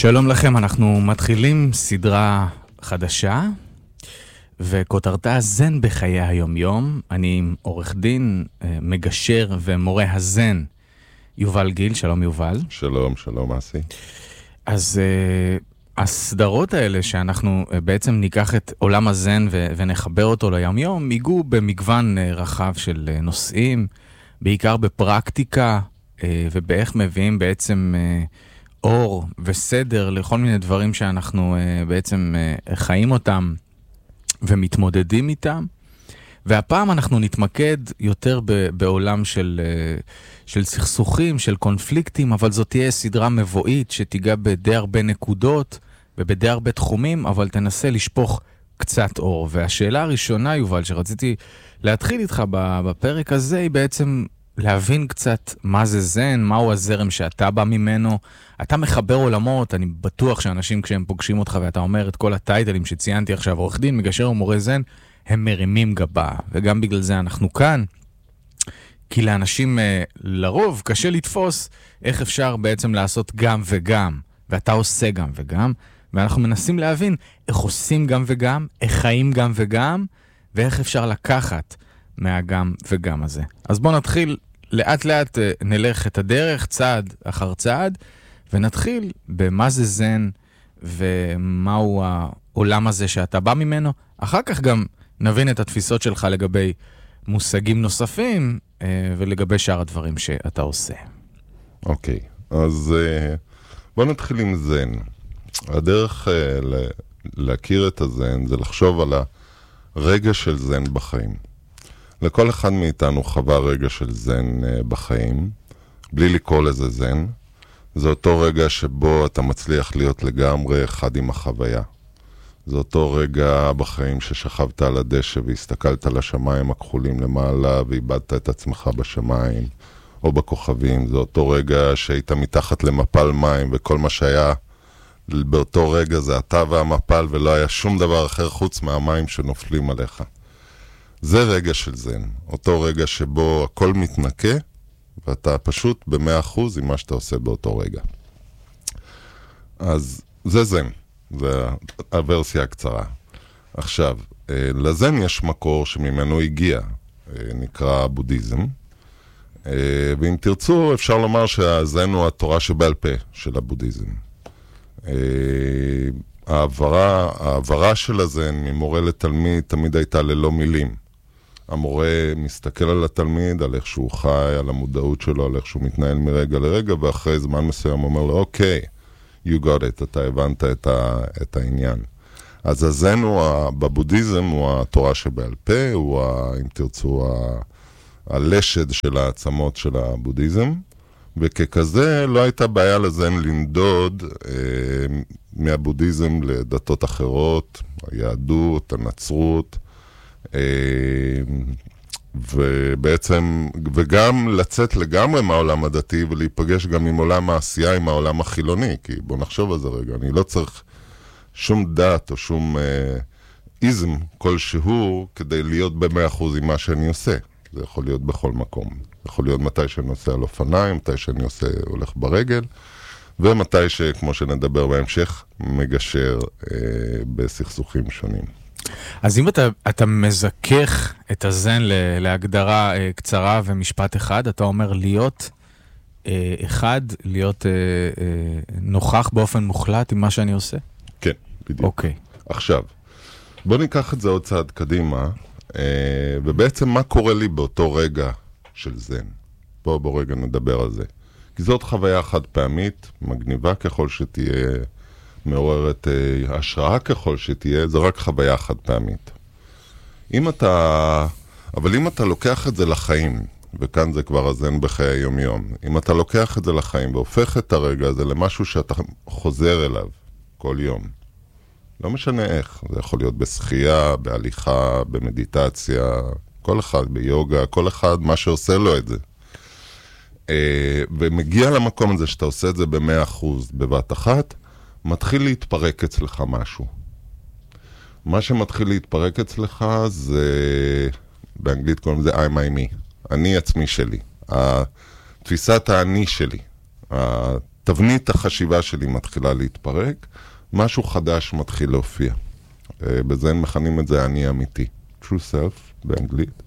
שלום לכם, אנחנו מתחילים סדרה חדשה, וכותרתה זן בחיי היום-יום. אני עורך דין, מגשר ומורה הזן, יובל גיל. שלום יובל. שלום, שלום אסי. אז הסדרות האלה שאנחנו בעצם ניקח את עולם הזן ונחבר אותו ליום-יום, ייגעו במגוון רחב של נושאים, בעיקר בפרקטיקה ובאיך מביאים בעצם אור וסדר לכל מיני דברים שאנחנו בעצם חיים אותם ומתמודדים איתם. והפעם אנחנו נתמקד יותר בעולם של סכסוכים, של קונפליקטים, אבל זאת תהיה סדרה מבואית שתיגע בדי הרבה נקודות ובדי הרבה תחומים, אבל תנסה לשפוך קצת אור. והשאלה הראשונה, יובל, שרציתי להתחיל איתך בפרק הזה, היא בעצם להבין קצת מה זה זן, מהו הזרם שאתה בא ממנו. אתה מחבר עולמות, אני בטוח שאנשים כשהם פוגשים אותך ואתה אומר את כל הטייטלים שציינתי עכשיו, עורך דין, מגשר ומורה זן, הם מרימים גבה, וגם בגלל זה אנחנו כאן, כי לאנשים לרוב קשה לתפוס איך אפשר בעצם לעשות גם וגם, ואתה עושה גם וגם, ואנחנו מנסים להבין איך עושים גם וגם, איך חיים גם וגם, ואיך אפשר לקחת מהגם וגם הזה. אז בואו נתחיל, לאט לאט נלך את הדרך, צעד אחר צעד, ונתחיל במה זה זן, ומהו העולם הזה שאתה בא ממנו. אחר כך גם נבין את התפיסות שלך לגבי מושגים נוספים, ולגבי שאר הדברים שאתה עושה. אוקיי, אז בוא נתחיל עם זן. הדרך להכיר את הזן זה לחשוב על הרגע של זן בחיים. לכל אחד מאיתנו חווה רגע של זן בחיים, בלי לקרוא לזה זן. זה אותו רגע שבו אתה מצליח להיות לגמרי אחד עם החוויה. זה אותו רגע בחיים ששכבת על הדשא והסתכלת על השמיים הכחולים למעלה ואיבדת את עצמך בשמיים או בכוכבים. זה אותו רגע שהיית מתחת למפל מים וכל מה שהיה באותו רגע זה אתה והמפל ולא היה שום דבר אחר חוץ מהמים שנופלים עליך. זה רגע של זן. אותו רגע שבו הכל מתנקה ואתה פשוט ב100% עם מה שאתה עושה באותו רגע. אז זה זן. זה הוורסיה הקצרה. עכשיו, לזן יש מקור שממנו הגיע, נקרא בודהיזם, ואם תרצו אפשר לומר שהזן הוא התורה שבעל פה של הבודהיזם. העברה של הזן ממורה לתלמיד תמיד הייתה ללא מילים. המורה מסתכל על התלמיד, על איך שהוא חי, על המודעות שלו, על איך שהוא מתנהל מרגע לרגע, ואחרי זמן מסוים אומר לו, אוקיי, you got it, אתה הבנת את העניין. אז הזן בבודהיזם הוא התורה שבעל פה, הוא, אם תרצו, הלשד של העצמות של הבודהיזם, וככזה לא הייתה בעיה לזן לנדוד מהבודהיזם לדתות אחרות, היהדות, הנצרות, ובעצם, וגם לצאת לגמרי מהעולם הדתי ולהיפגש גם עם עולם העשייה, עם העולם החילוני, כי בוא נחשוב על זה רגע, אני לא צריך שום דת או שום איזם כלשהו כדי להיות ב100% עם מה שאני עושה. זה יכול להיות בכל מקום. זה יכול להיות מתי שאני נוסע על אופניים, מתי שאני הולך ברגל, ומתי שכמו שנדבר בהמשך, מגשר בסכסוכים שונים. אז אם אתה מזכך את הזן להגדרה קצרה ומשפט אחד, אתה אומר להיות אחד, להיות נוכח באופן מוחלט עם מה שאני עושה? כן, בדיוק. אוקיי. עכשיו, בוא ניקח את זה עוד צעד קדימה, ובעצם מה קורה לי באותו רגע של זן? בוא רגע נדבר על זה. כי זאת חוויה חד פעמית, מגניבה ככל שתהיה, מעוררת השראה ככל שתהיה, זה רק חוויה חד פעמית. אבל אם אתה לוקח את זה לחיים, וכאן זה כבר הזן בחיי היום-יום, אם אתה לוקח את זה לחיים והופך את הרגע הזה למשהו שאתה חוזר אליו כל יום, לא משנה איך, זה יכול להיות בשחייה, בהליכה, במדיטציה, כל אחד ביוגה, כל אחד מה שעושה לו את זה. ומגיע למקום הזה שאתה עושה את זה ב100% בבת אחת, מתחיל להתפרק אצלך משהו. מה שמתחיל להתפרק אצלך זה, באנגלית קוראים לזה I'm I me, אני עצמי שלי, תפיסת האני שלי, תבנית החשיבה שלי מתחילה להתפרק, משהו חדש מתחיל להופיע. בזן מכנים את זה אני אמיתי. True self באנגלית.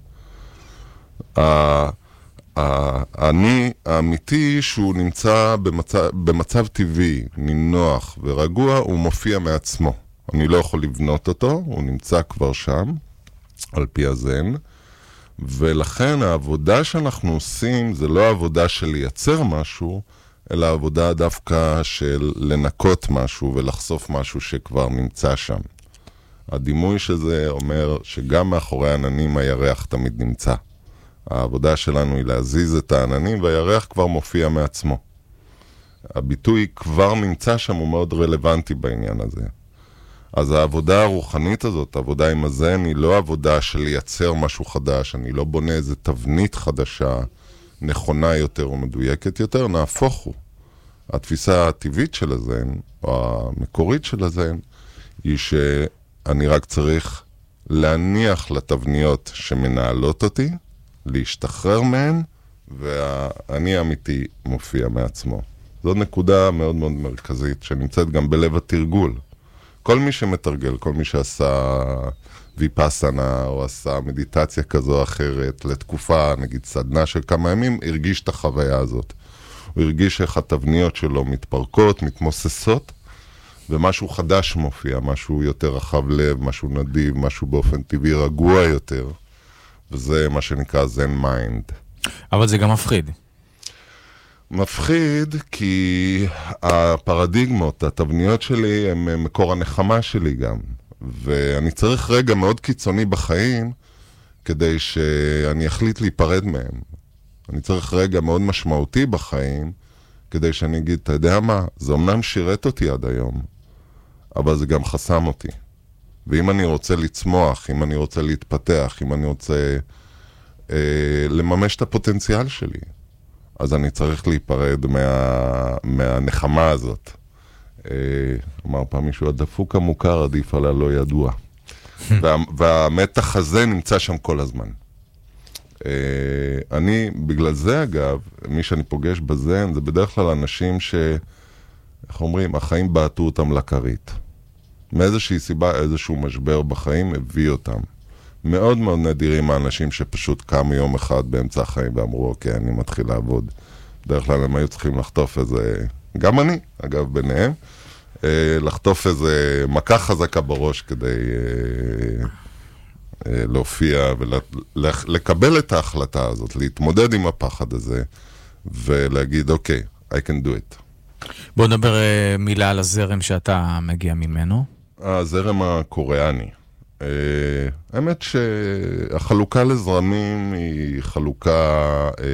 אני האמיתי שהוא נמצא במצב טבעי, נינוח ורגוע, הוא מופיע מעצמו. אני לא יכול לבנות אותו, הוא נמצא כבר שם, על פי הזן. ולכן העבודה שאנחנו עושים זה לא העבודה של לייצר משהו, אלא העבודה דווקא של לנקות משהו ולחשוף משהו שכבר נמצא שם. הדימוי שזה אומר שגם מאחורי העננים הירח תמיד נמצא. העבודה שלנו היא להזיז את העננים והירח כבר מופיע מעצמו. הביטוי כבר נמצא שם הוא מאוד רלוונטי בעניין הזה. אז העבודה הרוחנית הזאת, העבודה עם הזן, היא לא עבודה של לייצר משהו חדש, אני לא בונה איזו תבנית חדשה, נכונה יותר או מדויקת יותר, נהפוך הוא. התפיסה הטבעית של הזן, או המקורית של הזן, היא שאני רק צריך להניח לתבניות שמנהלות אותי, להשתחרר מהן, והאני האמיתי מופיע מעצמו. זו נקודה מאוד מאוד מרכזית, שנמצאת גם בלב התרגול. כל מי שמתרגל, כל מי שעשה ויפאסנה או עשה מדיטציה כזו או אחרת לתקופה, נגיד סדנה של כמה ימים, הרגיש את החוויה הזאת. הוא הרגיש איך התבניות שלו מתפרקות, מתמוססות, ומשהו חדש מופיע, משהו יותר רחב לב, משהו נדיב, משהו באופן טבעי רגוע יותר, וזה מה שנקרא זן מיינד. אבל זה גם מפחיד. מפחיד כי הפרדיגמות, התבניות שלי, הם מקור הנחמה שלי גם. ואני צריך רגע מאוד קיצוני בחיים כדי שאני אחליט להיפרד מהם. אני צריך רגע מאוד משמעותי בחיים כדי שאני אגיד, אתה יודע מה? זה אמנם שירת אותי עד היום, אבל זה גם חסם אותי. ואם אני רוצה לצמוח, אם אני רוצה להתפתח, אם אני רוצה לממש את הפוטנציאל שלי, אז אני צריך להיפרד מהנחמה הזאת. אמר פעם מישהו, הדפוק המוכר עדיף על הלא ידוע. והמתח הזה נמצא שם כל הזמן. אני, בגלל זה אגב, מי שאני פוגש בזן, זה בדרך כלל אנשים איך אומרים, החיים בעטו אותם לכרית. מאיזושהי סיבה, איזשהו משבר בחיים הביא אותם. מאוד מאוד נדירים האנשים שפשוט קמו יום אחד באמצע החיים ואמרו, אוקיי, אני מתחיל לעבוד. בדרך כלל הם היו צריכים לחטוף איזה, גם אני, אגב, ביניהם, לחטוף איזה מכה חזקה בראש כדי להופיע ולקבל את ההחלטה הזאת, להתמודד עם הפחד הזה ולהגיד, אוקיי, I can do it. בוא נדבר מילה על הזרם שאתה מגיע ממנו. הזרם הקוריאני. האמת שהחלוקה לזרמים היא חלוקה